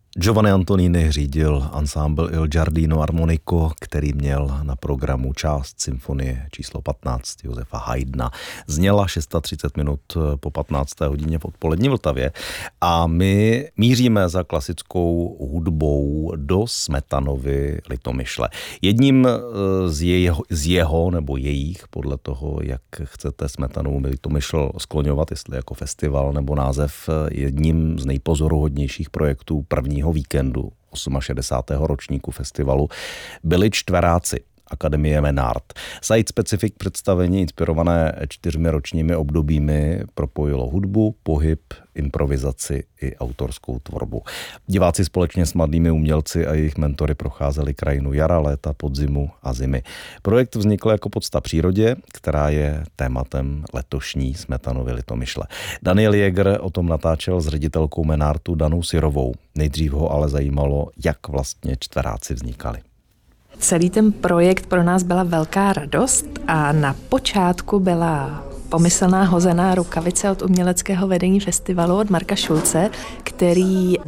Giovanni Antonini řídil ansámbl Il Giardino Armonico, který měl na programu část symfonie číslo 15 Josefa Haydna. Zněla 6:30 minut po 15. hodině v odpolední Vltavě a my míříme za klasickou hudbou do Smetanovy Litomyšle. Jedním z jeho nebo jejich, podle toho, jak chcete Smetanovu Litomyšl skloňovat, jestli jako festival nebo název, jedním z nejpozoruhodnějších projektů prvního víkendu 68. ročníku festivalu byli čtveráci Akademie Menard. Site-specific představení inspirované 4 ročními obdobími propojilo hudbu, pohyb, improvizaci i autorskou tvorbu. Diváci společně s mladými umělci a jejich mentory procházeli krajinu jara, léta, podzimu a zimy. Projekt vznikl jako podsta přírodě, která je tématem letošní Smetanovy Litomyšle. Daniel Jäger o tom natáčel s ředitelkou Menardu Danou Syrovou. Nejdřív ho ale zajímalo, jak vlastně čtveráci vznikali. Celý ten projekt pro nás byla velká radost a na počátku byla pomyslná hozená rukavice od uměleckého vedení festivalu od Marka Šulce, který